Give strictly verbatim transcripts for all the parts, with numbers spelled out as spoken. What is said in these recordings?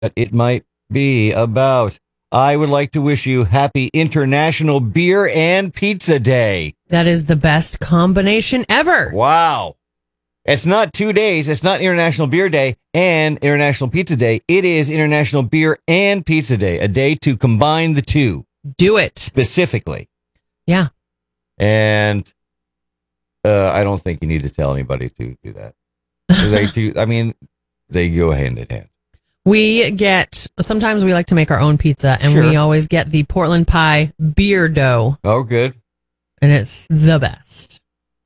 it might be about. I would like to wish you happy International Beer and Pizza Day. That is the best combination ever. Wow. It's not two days. It's not International Beer Day and International Pizza Day. It is International Beer and Pizza Day, a day to combine the two. Do it. Specifically. Yeah. And uh, I don't think you need to tell anybody to do that. They two, I mean, they go hand in hand. We get, sometimes we like to make our own pizza, and Sure. we always get the Portland Pie beer dough, Oh, good. and it's the best.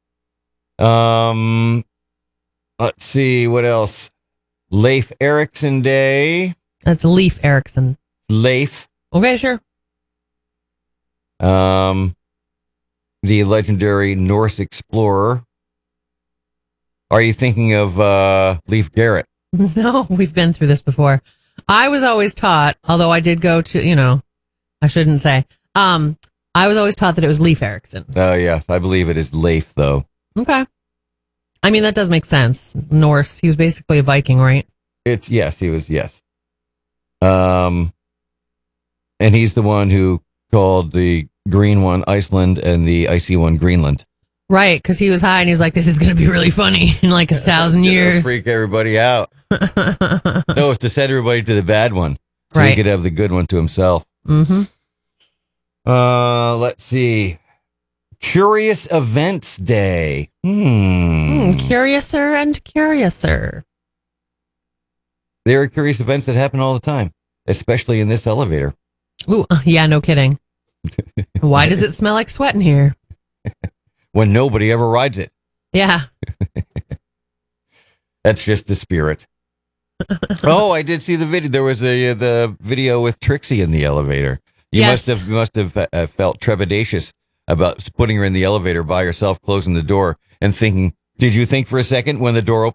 Um, let's see what else. Leif Erikson Day. That's Leif Erikson. Leif. Okay, sure. Um, the legendary Norse explorer. Are you thinking of uh, Leif Garrett? No, we've been through this before. I was always taught, although I did go to, you know, I shouldn't say, um, I was always taught that it was Leif Erikson. Oh, yes. I believe it is Leif, though. Okay. I mean, that does make sense. Norse. He was basically a Viking, right? It's, yes, he was, yes. Um, and he's the one who called the green one Iceland and the icy one Greenland. Right, because he was high and he was like, this is going to be really funny in like a thousand years. Freak everybody out. No, it's to send everybody to the bad one. So Right. he could have the good one to himself. Mm-hmm. Uh, let's see. Curious Events Day. Hmm. Mm, curiouser and curiouser. There are curious events that happen all the time, especially in this elevator. Ooh, uh, yeah, no kidding. Why does it smell like sweat in here? When nobody ever rides it. Yeah. That's just the spirit. Oh, I did see the video. There was a the video with Trixie in the elevator. You Yes. must have must have uh, felt trepidatious about putting her in the elevator by herself, closing the door, and thinking. Did you think for a second when the door